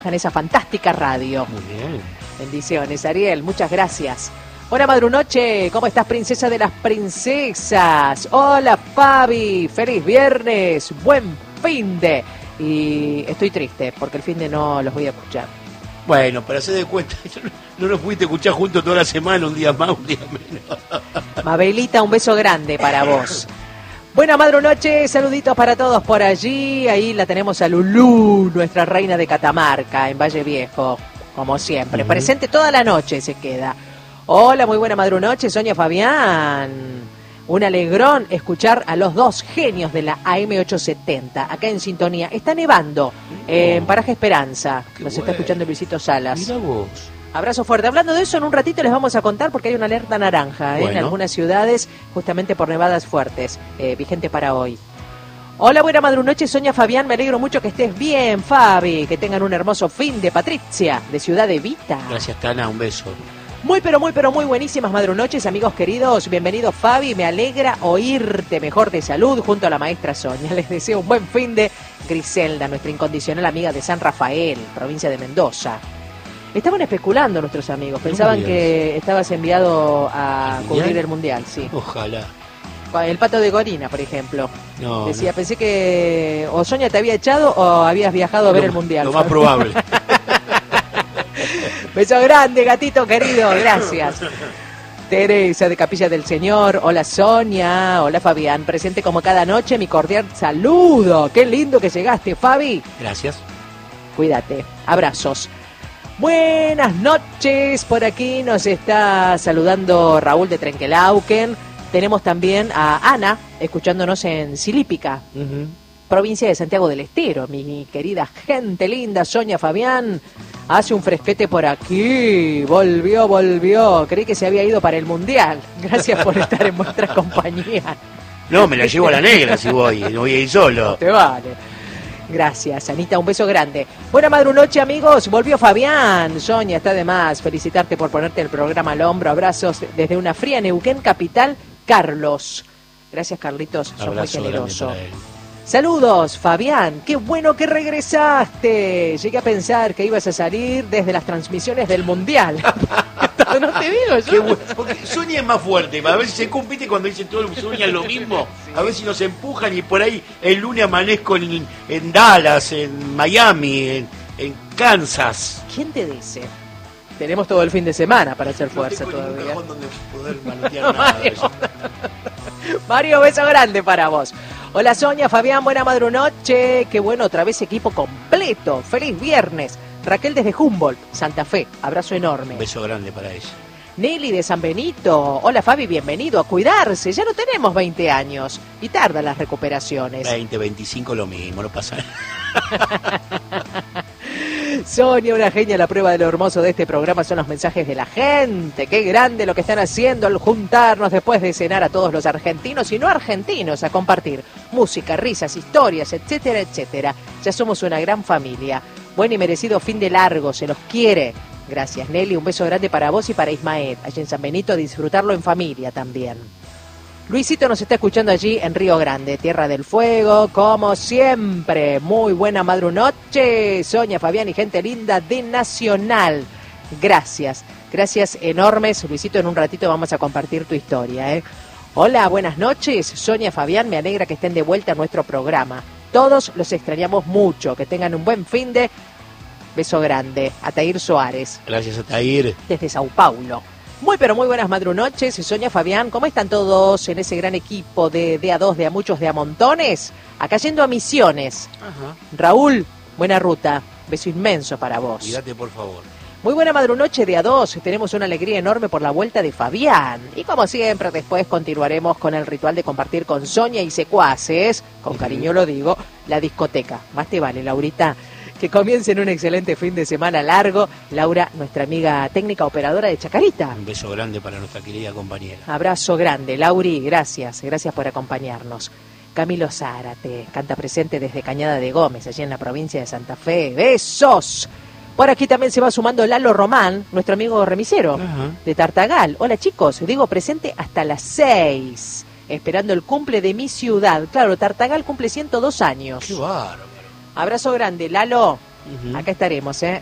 en esa fantástica radio. Muy bien. Bendiciones, Ariel, muchas gracias. Buena madrunoche, ¿cómo estás, princesa de las princesas? Hola, Fabi, feliz viernes, buen finde. Y estoy triste porque el finde no los voy a escuchar. Bueno, para hacer de cuenta, no nos pudiste escuchar juntos toda la semana, un día más, un día menos. Mabelita, un beso grande para vos. Buena madrunoche, saluditos para todos por allí. Ahí la tenemos a Lulú, nuestra reina de Catamarca, en Valle Viejo, como siempre. Presente toda la noche se queda. Hola, muy buena madrunoche, Sonia Fabián. Un alegrón escuchar a los dos genios de la AM870, acá en sintonía. Está nevando en Paraje Esperanza. Nos está escuchando Luisito Salas. Mira vos. Abrazo fuerte. Hablando de eso, en un ratito les vamos a contar porque hay una alerta naranja en algunas ciudades, justamente por nevadas fuertes, vigente para hoy. Hola, buena madrunoche, Sonia Fabián. Me alegro mucho que estés bien, Fabi. Que tengan un hermoso fin de Patricia, de Ciudad Evita. Gracias, Tana. Un beso. Muy buenísimas madrunoches, amigos queridos. Bienvenido, Fabi. Me alegra oírte mejor de salud junto a la maestra Sonia. Les deseo un buen fin de Griselda, nuestra incondicional amiga de San Rafael, provincia de Mendoza. Estaban especulando nuestros amigos. Pensaban que estabas enviado a cubrir el Mundial, sí. Ojalá. El Pato de Gorina, por ejemplo. No, decía, pensé que o Sonia te había echado o habías viajado a ver el Mundial. Lo más probable. Beso grande, gatito querido, gracias. Teresa de Capilla del Señor, hola Sonia, hola Fabián, presente como cada noche, mi cordial saludo. Qué lindo que llegaste, Fabi. Gracias. Cuídate, abrazos. Buenas noches, por aquí nos está saludando Raúl de Trenquelauquen. Tenemos también a Ana, escuchándonos en Silípica, provincia de Santiago del Estero. Mi querida gente linda, Sonia Fabián, hace un fresquete por aquí, volvió. Creí que se había ido para el Mundial. Gracias por estar en vuestra compañía. No, me la llevo a la negra si voy, no voy a ir solo. Te vale. Gracias, Anita, un beso grande. Buena madrunoche, amigos. Volvió Fabián. Sonia, está de más. Felicitarte por ponerte el programa al hombro. Abrazos desde una fría Neuquén capital, Carlos. Gracias, Carlitos. Sos muy generoso. Saludos, Fabián. Qué bueno que regresaste. Llegué a pensar que ibas a salir desde las transmisiones del Mundial. No te digo yo. Qué bueno, porque Sonia es más fuerte. A ver si se compite cuando dicen todo Sonia lo mismo. Sí. A ver si nos empujan y por ahí el lunes amanezco en Dallas, en Miami, en Kansas. ¿Quién te dice? Tenemos todo el fin de semana para hacer fuerza no todavía. Un cajón donde poder manotear nada de eso. Mario, beso grande para vos. Hola Sonia, Fabián, buena madrunoche. Qué bueno, otra vez equipo completo. Feliz viernes. Raquel desde Humboldt, Santa Fe. Abrazo enorme. Un beso grande para ella. Nelly de San Benito. Hola Fabi, bienvenido. A cuidarse. Ya no tenemos 20 años. Y tardan las recuperaciones. 20, 25 lo mismo, no pasa nada. Sonia, una genia. La prueba de lo hermoso de este programa son los mensajes de la gente. Qué grande lo que están haciendo al juntarnos después de cenar a todos los argentinos y no argentinos a compartir música, risas, historias, etcétera, etcétera. Ya somos una gran familia. Buen y merecido fin de largo, se los quiere. Gracias, Nelly. Un beso grande para vos y para Ismael. Allí en San Benito, disfrutarlo en familia también. Luisito nos está escuchando allí en Río Grande, Tierra del Fuego, como siempre. Muy buena madrunoche, Sonia, Fabián y gente linda de Nacional. Gracias, gracias enormes. Luisito, en un ratito vamos a compartir tu historia, ¿eh? Hola, buenas noches, Sonia, Fabián. Me alegra que estén de vuelta a nuestro programa. Todos los extrañamos mucho. Que tengan un buen fin de... Beso grande. Atair Soares. Gracias, Atair. Desde Sao Paulo. Muy buenas madrunoches. Sonia, Fabián, ¿cómo están todos en ese gran equipo de A2, de a muchos, de a montones? Acá yendo a Misiones. Ajá. Raúl, buena ruta. Beso inmenso para vos. Cuídate, por favor. Muy buena madrunoche de A2. Tenemos una alegría enorme por la vuelta de Fabián. Y como siempre, después continuaremos con el ritual de compartir con Sonia y secuaces, con cariño lo digo, la discoteca. Más te vale, Laurita. Que comiencen un excelente fin de semana largo. Laura, nuestra amiga técnica operadora de Chacarita. Un beso grande para nuestra querida compañera. Abrazo grande, Lauri, gracias por acompañarnos. Camilo Zárate, canta presente desde Cañada de Gómez, allí en la provincia de Santa Fe. ¡Besos! Por aquí también se va sumando Lalo Román, nuestro amigo remisero de Tartagal. Hola chicos, digo presente hasta las 6, esperando el cumple de mi ciudad. Claro, Tartagal cumple 102 años. ¡Qué bárbaro! Abrazo grande, Lalo. Acá estaremos,